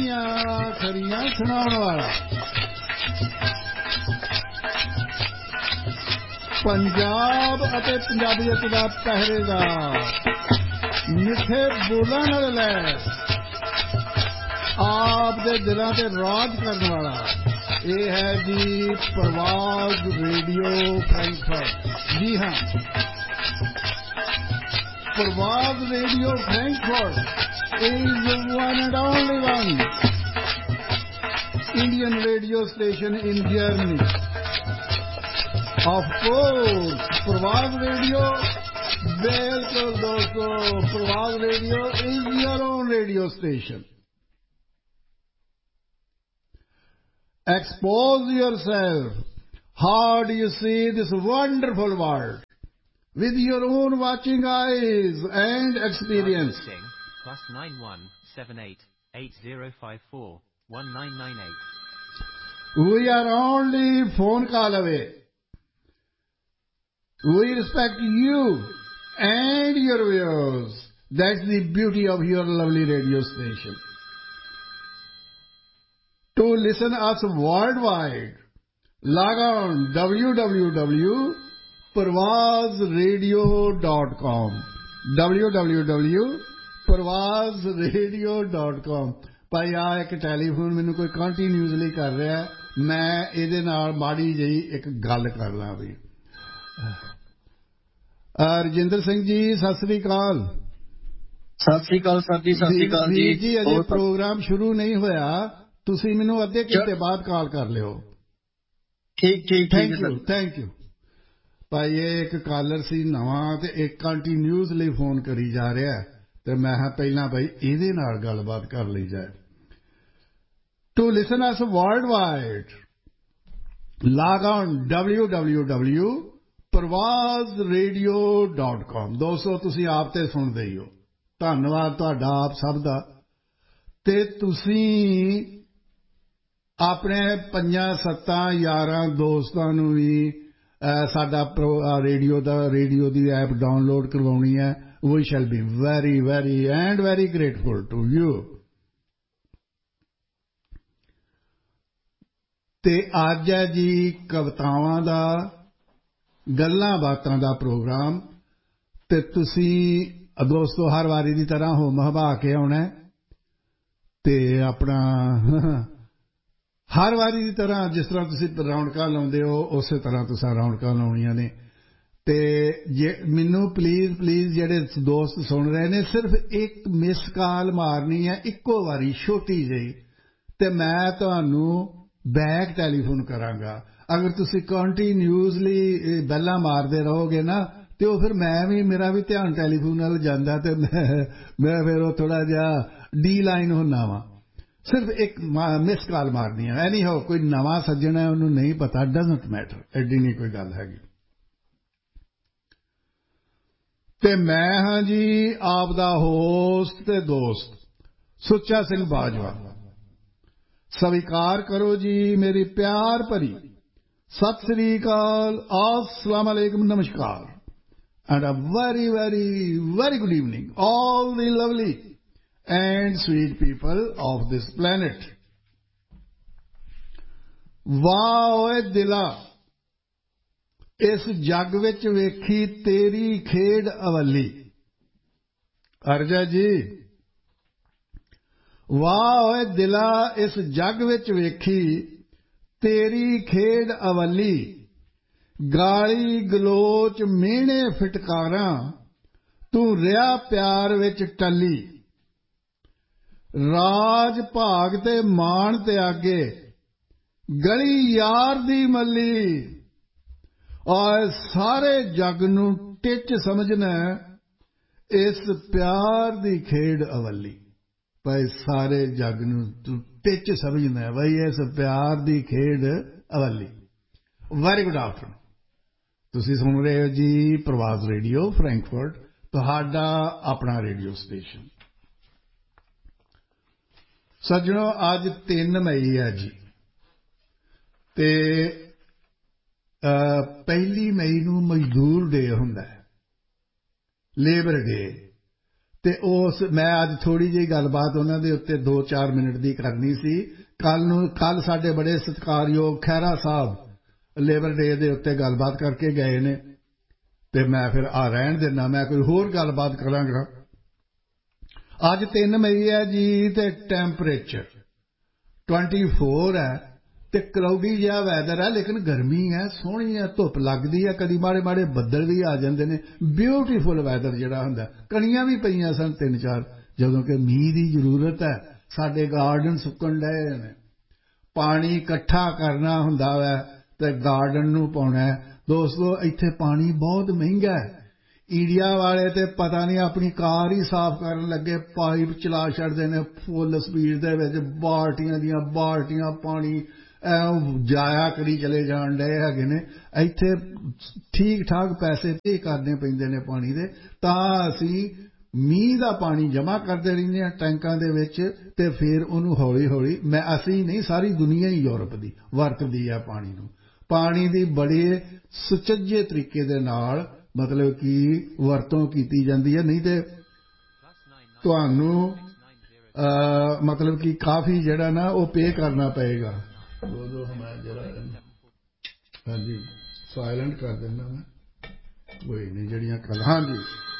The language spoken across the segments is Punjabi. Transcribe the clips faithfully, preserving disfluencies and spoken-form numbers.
ਦੀਆਂ ਖਰੀਆਂ ਸੁਣਾਉਣ ਵਾਲਾ, ਪੰਜਾਬ ਅਤੇ ਪੰਜਾਬੀਅਤ ਦਾ ਪਹਿਰੇਦਾਰ, ਮਿੱਠੇ ਬੋਲਾਂ ਨਾਲ ਲੈਸ, ਆਪ ਦੇ ਦਿਲਾਂ ਤੇ ਰਾਜ ਕਰਨ ਵਾਲਾ, ਇਹ ਹੈ ਜੀ ਪ੍ਰਵਾਜ਼ ਰੇਡੀਓ ਫਰੈਂਕਫਰਟ। ਜੀ ਹਾਂ, ਪ੍ਰਵਾਜ਼ radio Frankfurt is one and only one Indian radio station in Germany. Of course, Pravaz Radio, bilkul dosto, Pravaz Radio is your own radio station. Expose yourself. How do you see this wonderful world? With your own watching eyes and experience. Plus nine one seven eight eight zero five four one nine nine eight. We are only phone call away. We respect you and your viewers. That's the beauty of your lovely radio station. To listen us worldwide, log on w w w dot parvaz radio dot com. w w w dot parvaz radio dot com. ਭਾਈ ਆ ਇੱਕ ਟੈਲੀਫੋਨ ਮੈਨੂੰ ਕੋਈ ਕੰਟੀਨਿਊਸਲੀ ਕਰ ਰਿਹਾ, ਮੈਂ ਇਹਦੇ ਨਾਲ ਮਾੜੀ ਜਿਹੀ ਇੱਕ ਗੱਲ ਕਰ ਲਾਂ ਵੀ। ਰਜਿੰਦਰ ਸਿੰਘ ਜੀ ਸਤਿ ਸ੍ਰੀ ਅਕਾਲ। ਸਤਿ ਸ੍ਰੀ ਅਕਾਲ ਸਰ ਜੀ। ਸਤਿ ਸ੍ਰੀ ਅਕਾਲ ਜੀ। ਜੀ ਅਜੇ ਪ੍ਰੋਗਰਾਮ ਸ਼ੁਰੂ ਨਹੀਂ ਹੋਇਆ, ਤੁਸੀਂ ਮੈਨੂੰ ਅੱਧੇ ਘੰਟੇ ਬਾਅਦ ਕਾਲ ਕਰ ਲਿਓ। ਠੀਕ ਠੀਕ ਥੈਂਕ ਯੂ ਥੈਂਕ ਯੂ ਭਾਈ। ਇਹ ਇੱਕ ਕਾਲਰ ਸੀ ਨਵਾਂ ਤੇ ਇੱਕ ਕੰਟੀਨਿਊਸਲੀ ਫੋਨ ਕਰੀ ਜਾ ਰਿਹਾ, ਤੇ ਮੈਂ ਹਾਂ ਪਹਿਲਾਂ ਭਾਈ ਇਹਦੇ ਨਾਲ ਗੱਲਬਾਤ ਕਰ ਲਈ ਜਾਏ। To listen us world wide, log on w w w dot parvaz radio dot com. ਦੋਸਤੋ ਤੁਸੀਂ ਆਪ ਤੇ ਸੁਣਦੇ ਹੀ ਹੋ, ਧੰਨਵਾਦ ਤੁਹਾਡਾ ਆਪ ਸਭ ਦਾ। ਤੇ ਤੁਸੀਂ ਆਪਣੇ ਪੰਜਾਂ ਸੱਤਾਂ ਯਾਰਾਂ ਦੋਸਤਾਂ ਨੂੰ ਵੀ ਸਾਡਾ ਰੇਡੀਓ ਦਾ ਰੇਡੀਓ ਦੀ ਐਪ ਡਾਊਨਲੋਡ ਕਰਵਾਉਣੀ ਹੈ। We shall be very, very and very grateful to you. ਤੇ ਅੱਜ ਹੈ ਜੀ ਕਵਿਤਾਵਾਂ ਦਾ, ਗੱਲਾਂ ਬਾਤਾਂ ਦਾ ਪ੍ਰੋਗਰਾਮ। ਤੇ ਤੁਸੀਂ ਦੋਸਤੋ ਹਰ ਵਾਰੀ ਦੀ ਤਰ੍ਹਾਂ ਹੋ ਮਹਬਾ ਕੇ ਆਉਣਾ, ਤੇ ਆਪਣਾ ਹਰ ਵਾਰੀ ਦੀ ਤਰ੍ਹਾਂ ਜਿਸ ਤਰ੍ਹਾਂ ਤੁਸੀਂ ਰੌਣਕਾਂ ਲਾਉਂਦੇ ਹੋ ਉਸੇ ਤਰ੍ਹਾਂ ਤੁਸੀਂ ਰੌਣਕਾਂ ਲਾਉਣੀਆਂ ਨੇ। ਤੇ ਜੇ ਮੈਨੂੰ ਪਲੀਜ਼ ਪਲੀਜ਼ ਜਿਹੜੇ ਦੋਸਤ ਸੁਣ ਰਹੇ ਨੇ, ਸਿਰਫ ਇੱਕ ਮਿਸ ਕਾਲ ਮਾਰਨੀ ਹੈ ਇੱਕੋ ਵਾਰੀ ਛੋਟੀ ਜਿਹੀ, ਤੇ ਮੈਂ ਤੁਹਾਨੂੰ ਬੈਕ ਟੈਲੀਫੋਨ ਕਰਾਂਗਾ। ਅਗਰ ਤੁਸੀਂ ਕੰਟੀਨਿਊਸਲੀ ਬੈਲਾਂ ਮਾਰਦੇ ਰਹੋਗੇ ਨਾ, ਤੇ ਉਹ ਫਿਰ ਮੈਂ ਵੀ ਮੇਰਾ ਵੀ ਧਿਆਨ ਟੈਲੀਫੋਨ ਵੱਲ ਜਾਂਦਾ, ਤੇ ਮੈਂ ਮੈਂ ਫਿਰ ਉਹ ਥੋੜ੍ਹਾ ਜਿਹਾ ਡੀ ਲਾਈਨ ਹੁੰਦਾ ਵਾਂ। ਸਿਰਫ ਇੱਕ ਮਿਸ ਕਾਲ ਮਾਰਨੀ ਹੈ। ਐਨੀ ਹੋ ਕੋਈ ਨਵਾਂ ਸੱਜਣ ਹੈ, ਉਹਨੂੰ ਨਹੀਂ ਪਤਾ, ਡਜ਼ਨਟ ਮੈਟਰ, ਐਡੀ ਨਹੀਂ ਕੋਈ ਗੱਲ ਹੈਗੀ। ਤੇ ਮੈਂ ਹਾਂ ਜੀ ਆਪ ਦਾ ਹੋਸਟ ਤੇ ਦੋਸਤ ਸੁੱਚਾ ਸਿੰਘ ਬਾਜਵਾ। ਸਵੀਕਾਰ ਕਰੋ ਜੀ ਮੇਰੀ ਪਿਆਰ ਭਰੀ ਸਤਿ ਸ੍ਰੀ ਅਕਾਲ, अस्सलाम वालेकुम, नमस्कार, and a very very very good evening all the lovely and sweet people of this planet. ਵਾਹ ਓਏ ਦਿਲਾ, ਇਸ ਜੱਗ ਵਿੱਚ ਵੇਖੀ ਤੇਰੀ ਖੇਡ ਅਵੱਲੀ। ਅਰਜਾ ਜੀ, ਵਾਹ ਓਏ ਦਿਲਾ, ਇਸ ਜੱਗ ਵਿੱਚ ਵੇਖੀ ਤੇਰੀ ਖੇਡ ਅਵੱਲੀ। ਗਾਲੀ ਗਲੋਚ ਮਿਹਣੇ ਫਿਟਕਾਰਾਂ, ਤੂੰ ਰਿਹਾ ਪਿਆਰ ਵਿੱਚ ਟੱਲੀ। ਰਾਜ ਭਾਗ ਤੇ ਮਾਣ ਤਿਆਗੇ, ਗਲੀ ਯਾਰ ਦੀ ਮੱਲੀ। ਔਰ ਸਾਰੇ ਜੱਗ ਨੂੰ ਟਿੱਚ ਸਮਝਣਾ ਇਸ ਪਿਆਰ ਦੀ ਖੇਡ ਅਵੱਲੀ। ਭਾਈ ਸਾਰੇ ਜੱਗ ਨੂੰ ਤੂੰ ਟਿੱਚ ਸਮਝਣਾ ਬਈ ਇਸ ਪਿਆਰ ਦੀ ਖੇਡ ਅਵੱਲੀ। Very good afternoon. ਤੁਸੀਂ ਸੁਣ ਰਹੇ ਹੋ ਜੀ ਪ੍ਰਵਾਜ਼ ਰੇਡੀਓ ਫਰੈਂਕਫਰਟ, ਤੁਹਾਡਾ ਆਪਣਾ ਰੇਡੀਓ ਸਟੇਸ਼ਨ। ਸੱਜਣੋ, ਅੱਜ ਤਿੰਨ ਮਈ ਹੈ ਜੀ, ਤੇ ਪਹਿਲੀ ਮਈ ਨੂੰ ਮਜ਼ਦੂਰ ਡੇ ਹੁੰਦਾ ਹੈ, ਲੇਬਰ ਡੇ। ਤੇ ਉਸ ਮੈਂ ਅੱਜ ਥੋੜ੍ਹੀ ਜਿਹੀ ਗੱਲਬਾਤ ਉਹਨਾਂ ਦੇ ਉੱਤੇ ਦੋ ਚਾਰ ਮਿੰਟ ਦੀ ਕਰਨੀ ਸੀ। ਕੱਲ ਨੂੰ ਕੱਲ ਸਾਡੇ ਬੜੇ ਸਤਿਕਾਰਯੋਗ ਖਹਿਰਾ ਸਾਹਿਬ ਲੇਬਰ ਡੇ ਦੇ ਉੱਤੇ ਗੱਲਬਾਤ ਕਰਕੇ ਗਏ ਨੇ ਤੇ ਮੈਂ ਫਿਰ ਆ ਰਹਿਣ ਦਿੰਦਾ, ਮੈਂ ਕੋਈ ਹੋਰ ਗੱਲਬਾਤ ਕਰਾਂਗਾ। ਅੱਜ ਤਿੰਨ ਮਈ ਹੈ ਜੀ ਤੇ ਟੈਂਪਰੇਚਰ ਚੌਬੀ ਹੈ ਤੇ ਕਲਾਉਡੀ ਜਿਹਾ ਵੈਦਰ ਹੈ, ਲੇਕਿਨ ਗਰਮੀ ਹੈ, ਸੋਹਣੀ ਹੈ, ਧੁੱਪ ਲੱਗਦੀ ਹੈ, ਕਦੀ ਮਾੜੇ ਮਾੜੇ ਬੱਦਲ ਵੀ ਆ ਜਾਂਦੇ ਨੇ। ਬਿਊਟੀਫੁਲ ਵੈਦਰ ਜਿਹੜਾ ਹੁੰਦਾ। ਕਣੀਆਂ ਵੀ ਪਈਆਂ ਸਨ ਤਿੰਨ ਚਾਰ, ਜਦੋਂ ਕਿ ਮੀਂਹ ਦੀ ਜ਼ਰੂਰਤ ਹੈ। ਸਾਡੇ ਗਾਰਡਨ ਸੁੱਕਣ ਡਏ ਨੇ, ਪਾਣੀ ਇਕੱਠਾ ਕਰਨਾ ਹੁੰਦਾ ਵੈ ਤੇ ਗਾਰਡਨ ਨੂੰ ਪਾਉਣਾ। ਦੋਸਤੋ ਇੱਥੇ ਪਾਣੀ ਬਹੁਤ ਮਹਿੰਗਾ ਹੈ। ਇੰਡੀਆ ਵਾਲੇ ਤੇ ਪਤਾ ਨਹੀਂ ਆਪਣੀ ਕਾਰ ਹੀ ਸਾਫ਼ ਕਰਨ ਲੱਗੇ ਪਾਈਪ ਚਲਾ ਛੱਡਦੇ ਨੇ ਫੁੱਲ ਸਪੀਡ ਦੇ ਵਿੱਚ, ਬਾਲਟੀਆਂ ਦੀਆਂ ਬਾਲਟੀਆਂ ਪਾਣੀ ਜਾਇਆ ਕਰੀ ਚਲੇ ਜਾਣ ਡਏ ਹੈਗੇ ਨੇ। ਇੱਥੇ ਠੀਕ ਠਾਕ ਪੈਸੇ ਪੇ ਕਰਨੇ ਪੈਂਦੇ ਨੇ ਪਾਣੀ ਦੇ, ਤਾਂ ਅਸੀਂ ਮੀਂਹ ਦਾ ਪਾਣੀ ਜਮ੍ਹਾਂ ਕਰਦੇ ਰਹਿੰਦੇ ਹਾਂ ਟੈਂਕਾਂ ਦੇ ਵਿੱਚ ਤੇ ਫਿਰ ਉਹਨੂੰ ਹੌਲੀ ਹੌਲੀ, ਮੈਂ ਅਸੀਂ ਨਹੀਂ ਸਾਰੀ ਦੁਨੀਆ ਹੀ ਯੂਰਪ ਦੀ ਵਰਤਦੀ ਹੈ ਪਾਣੀ ਨੂੰ। ਪਾਣੀ ਦੀ ਬੜੇ ਸੁਚੱਜੇ ਤਰੀਕੇ ਦੇ ਨਾਲ ਮਤਲਬ ਕਿ ਵਰਤੋਂ ਕੀਤੀ ਜਾਂਦੀ ਹੈ, ਨਹੀਂ ਤੇ ਤੁਹਾਨੂੰ ਮਤਲਬ ਕਿ ਕਾਫੀ ਜਿਹੜਾ ਨਾ ਉਹ ਪੇ ਕਰਨਾ ਪਏਗਾ। ਉਦੋਂ ਮੈਂ ਜਿਹੜਾ ਹਾਂਜੀ ਸਾਇਲੈਂਟ ਕਰ ਦਿੰਦਾ ਮੈਂ, ਕੋਈ ਨਹੀਂ ਜਿਹੜੀਆਂ ਕੱਲ ਹਾਂਜੀ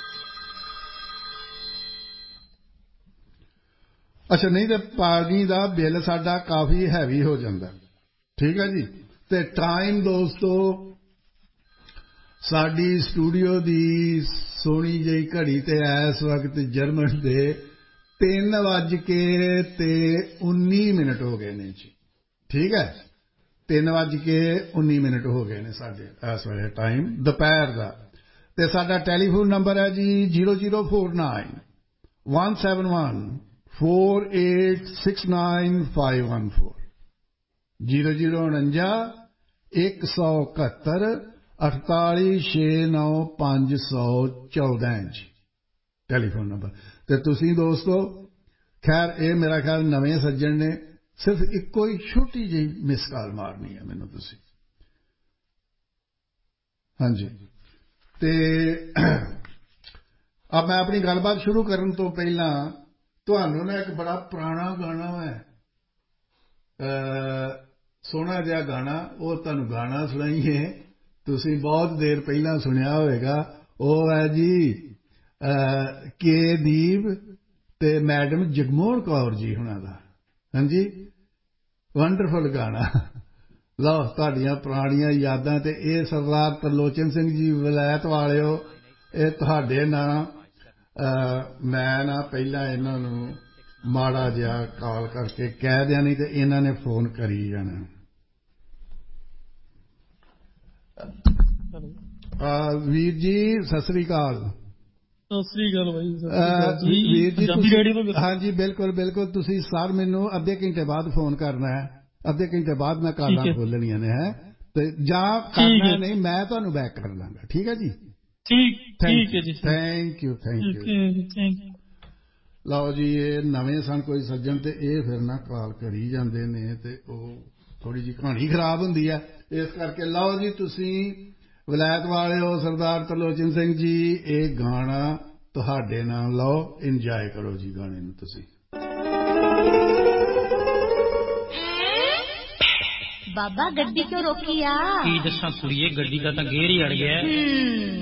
ਅੱਛਾ ਨਹੀਂ ਤੇ ਪਾਣੀ ਦਾ ਬਿੱਲ ਸਾਡਾ ਕਾਫੀ ਹੈਵੀ ਹੋ ਜਾਂਦਾ। ਠੀਕ ਹੈ ਜੀ। ਤੇ ਟਾਈਮ ਦੋਸਤੋ ਸਾਡੀ ਸਟੂਡੀਓ ਦੀ ਸੋਹਣੀ ਜਿਹੀ ਘੜੀ ਤੇ ਇਸ ਵਕਤ ਜਰਮਨ ਦੇ ਤਿੰਨ ਵੱਜ ਕੇ ਤੇ ਉੱਨੀ ਮਿੰਟ ਹੋ ਗਏ ਨੇ ਜੀ। ਠੀਕ ਹੈ, ਤਿੰਨ ਵੱਜ ਕੇ ਉੱਨੀ ਮਿੰਟ ਹੋ ਗਏ ਨੇ ਸਾਡੇ ਇਸ ਵੇਲੇ ਟਾਈਮ ਦੁਪਹਿਰ ਦਾ। ਤੇ ਸਾਡਾ ਟੈਲੀਫੋਨ ਨੰਬਰ ਹੈ ਜੀ zero zero four nine one seven one four eight six nine five one four zero zero ਉਣੰਜਾ ਇੱਕ ਸੌ ਇਕਹੱਤਰ ਅਠਤਾਲੀ ਛੇ ਨੌ ਪੰਜ ਸੌ ਚੌਦਾਂ ਇੰਚ ਟੈਲੀਫੋਨ ਨੰਬਰ। ਤੇ ਤੁਸੀਂ ਦੋਸਤੋ ਖੈਰ ਇਹ ਮੇਰਾ ਖਿਆਲ ਨਵੇਂ ਸੱਜਣ ਨੇ, ਸਿਰਫ ਇੱਕੋ ਹੀ ਛੋਟੀ ਜਿਹੀ ਮਿਸ ਕਾਲ ਮਾਰਨੀ ਹੈ ਮੈਨੂੰ ਤੁਸੀਂ। ਹਾਂਜੀ ਤੇ ਅਬ ਮੈਂ ਆਪਣੀ ਗੱਲਬਾਤ ਸ਼ੁਰੂ ਕਰਨ ਤੋਂ ਪਹਿਲਾਂ ਤੁਹਾਨੂੰ ਨਾ ਇੱਕ ਬੜਾ ਪੁਰਾਣਾ ਗਾਣਾ ਹੈ, ਸੋਹਣਾ ਜਿਹਾ ਗਾਣਾ, ਉਹ ਤੁਹਾਨੂੰ ਗਾਣਾ ਸੁਣਾਈਏ। ਤੁਸੀਂ ਬਹੁਤ ਦੇਰ ਪਹਿਲਾਂ ਸੁਣਿਆ ਹੋਵੇਗਾ। ਉਹ ਹੈ ਜੀ ਕੇ ਦੀਪ ਤੇ ਮੈਡਮ ਜਗਮੋਹਨ ਕੌਰ ਜੀ ਹੁਣਾਂ ਦਾ। ਹਾਂਜੀ ਵੰਡਰਫੁਲ ਗਾਣਾ। ਲਓ ਤੁਹਾਡੀਆਂ ਪੁਰਾਣੀਆਂ ਯਾਦਾਂ ਤੇ ਇਹ ਸਰਦਾਰ ਤਰਲੋਚਨ ਸਿੰਘ ਜੀ ਵਲਾਇਤ ਵਾਲਿਓ, ਇਹ ਤੁਹਾਡੇ ਨਾਂ ਮੈਂ ਨਾ ਪਹਿਲਾਂ ਇਹਨਾਂ ਨੂੰ ਮਾੜਾ ਜਿਹਾ ਕਾਲ ਕਰਕੇ ਕਹਿ ਦਿਆਂ, ਨਹੀਂ ਤੇ ਇਹਨਾਂ ਨੇ ਫੋਨ ਕਰੀ ਜਾਣਾ। ਵੀਰ ਜੀ ਸਤਿ ਸ੍ਰੀ ਅਕਾਲ। ਸਤਿ ਸ੍ਰੀ ਅਕਾਲ ਭਾਈ ਵੀਰ ਜੀ। ਤੁਸੀਂ ਹਾਂਜੀ ਬਿਲਕੁਲ ਬਿਲਕੁਲ। ਤੁਸੀਂ ਸਰ ਮੈਨੂੰ ਅੱਧੇ ਘੰਟੇ ਬਾਅਦ ਫੋਨ ਕਰਨਾ ਹੈ, ਅੱਧੇ ਘੰਟੇ ਬਾਅਦ ਮੈਂ ਕਾਲਾਂ ਖੋਲਣੀਆਂ ਨੇ ਹੈ ਤੇ ਜਾਂ ਕਰਨਾ ਨਹੀਂ, ਮੈਂ ਤੁਹਾਨੂੰ ਬੈਕ ਕਰ ਲਾਂਗਾ। ਠੀਕ ਹੈ ਜੀ। ਠੀਕ ਠੀਕ ਹੈ ਜੀ। Thank you thank you. ਲਓ ਜੀ ਇਹ ਨਵੇਂ ਸਨ ਕੋਈ ਸੱਜਣ ਤੇ ਇਹ ਫਿਰ ਨਾ ਕਾਲ ਕਰੀ ਜਾਂਦੇ ਨੇ ਤੇ ਉਹ ਥੋੜ੍ਹੀ ਜਿਹੀ ਕਹਾਣੀ ਖਰਾਬ ਹੁੰਦੀ ਹੈ, ਇਸ ਕਰਕੇ। ਲਓ ਜੀ ਤੁਸੀਂ ਵਲਾਇਤ ਵਾਲਿਓ ਸਰਦਾਰ ਤਰਲੋਚਨ ਸਿੰਘ ਜੀ, ਇਹ ਗਾਣਾ ਤੁਹਾਡੇ ਨਾਲ, ਲਓ ਇੰਜੋਏ ਕਰੋ ਜੀ ਗਾਣੇ ਨੂੰ ਤੁਸੀਂ। ਬਾਬਾ ਗੱਡੀ ਕਿਉਂ ਰੋਕੀ ਆ? ਕੀ ਦੱਸਾਂ ਕੁੜੀਏ, ਗੱਡੀ ਦਾ ਤਾਂ ਗੇਰ ਹੀ ਅੜ ਗਿਆ।